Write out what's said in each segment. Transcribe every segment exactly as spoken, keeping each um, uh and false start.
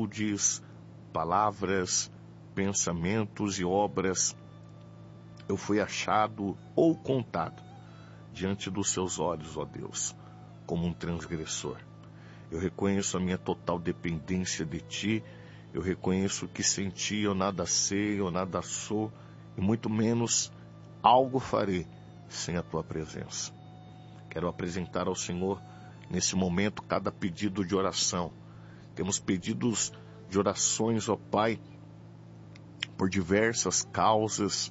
atitudes, palavras, pensamentos e obras eu fui achado ou contado diante dos seus olhos, ó Deus, como um transgressor. Eu reconheço a minha total dependência de Ti, eu reconheço que sem Ti eu nada sei, eu nada sou, e muito menos algo farei sem a Tua presença. Quero apresentar ao Senhor, nesse momento, cada pedido de oração. Temos pedidos de orações, ó Pai, por diversas causas,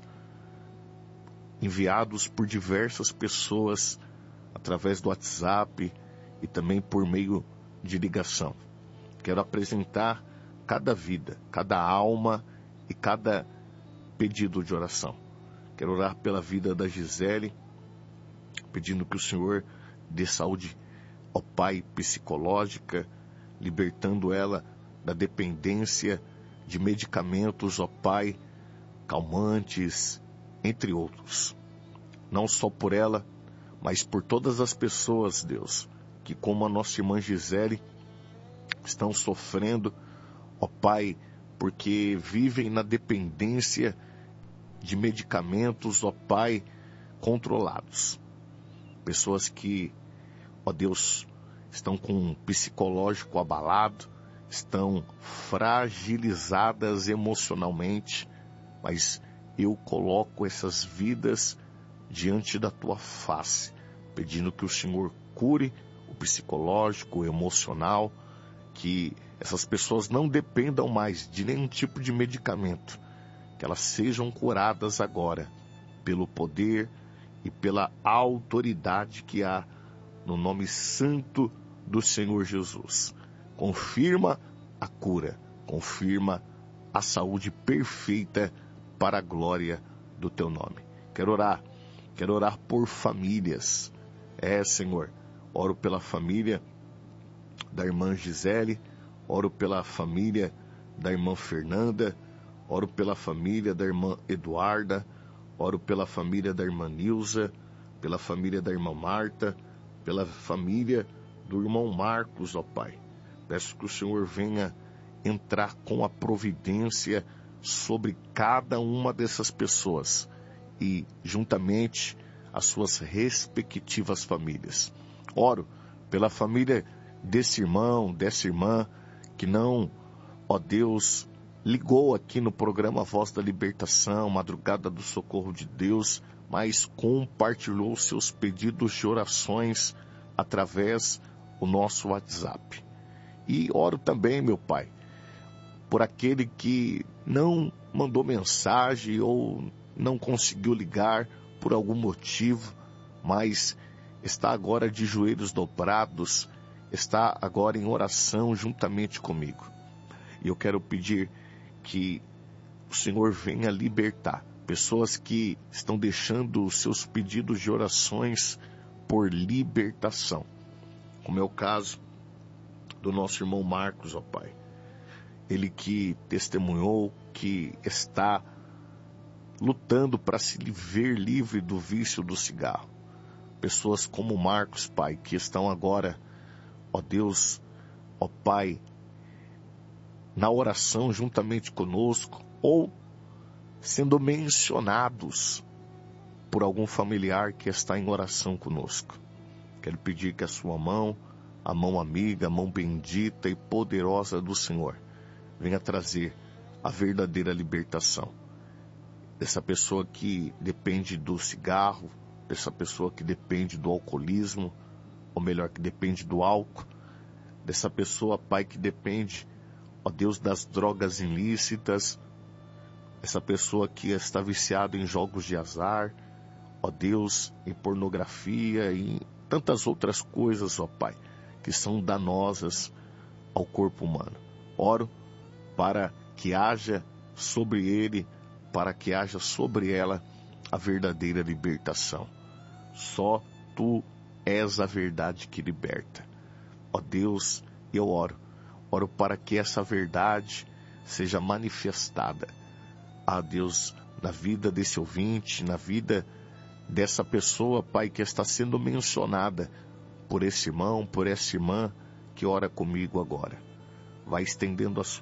enviados por diversas pessoas, através do WhatsApp e também por meio de ligação. Quero apresentar cada vida, cada alma e cada pedido de oração. Quero orar pela vida da Gisele, pedindo que o Senhor dê saúde, ó Pai, psicológica, libertando ela da dependência de medicamentos, ó Pai, calmantes, entre outros. Não só por ela, mas por todas as pessoas, Deus, que como a nossa irmã Gisele, estão sofrendo, ó Pai, porque vivem na dependência de medicamentos, ó Pai, controlados. Pessoas que, ó Deus, estão com um psicológico abalado, estão fragilizadas emocionalmente, mas eu coloco essas vidas diante da Tua face, pedindo que o Senhor cure o psicológico, o emocional, que essas pessoas não dependam mais de nenhum tipo de medicamento, que elas sejam curadas agora, pelo poder e pela autoridade que há no nome santo do Senhor Jesus. Confirma a cura, confirma a saúde perfeita para a glória do Teu nome. Quero orar, quero orar por famílias. É, Senhor, oro pela família da irmã Gisele, oro pela família da irmã Fernanda, oro pela família da irmã Eduarda, oro pela família da irmã Nilza, pela família da irmã Marta, pela família do irmão Marcos, ó Pai. Peço que o Senhor venha entrar com a providência sobre cada uma dessas pessoas e, juntamente, as suas respectivas famílias. Oro pela família desse irmão, dessa irmã, que não, ó Deus, ligou aqui no programa Voz da Libertação, Madrugada do Socorro de Deus, mas compartilhou seus pedidos de orações através do nosso WhatsApp. E oro também, meu Pai, por aquele que não mandou mensagem ou não conseguiu ligar por algum motivo, mas está agora de joelhos dobrados, está agora em oração juntamente comigo. E eu quero pedir que o Senhor venha libertar pessoas que estão deixando os seus pedidos de orações por libertação, como é o caso do nosso irmão Marcos, ó Pai. Ele que testemunhou, que está lutando para se ver livre do vício do cigarro. Pessoas como Marcos, Pai, que estão agora, ó Deus, ó Pai, na oração juntamente conosco, ou sendo mencionados por algum familiar que está em oração conosco. Quero pedir que a sua mão, a mão amiga, a mão bendita e poderosa do Senhor, venha trazer a verdadeira libertação dessa pessoa que depende do cigarro, dessa pessoa que depende do alcoolismo, ou melhor, que depende do álcool, dessa pessoa, Pai, que depende, ó Deus, das drogas ilícitas, essa pessoa que está viciada em jogos de azar, ó Deus, em pornografia e em tantas outras coisas, ó Pai, que são danosas ao corpo humano. Oro para que haja sobre ele, para que haja sobre ela a verdadeira libertação. Só Tu és a verdade que liberta. Ó Deus, eu oro, oro para que essa verdade seja manifestada, a Deus, na vida desse ouvinte, na vida dessa pessoa, Pai, que está sendo mencionada por esse irmão, por essa irmã que ora comigo agora. Vai estendendo a sua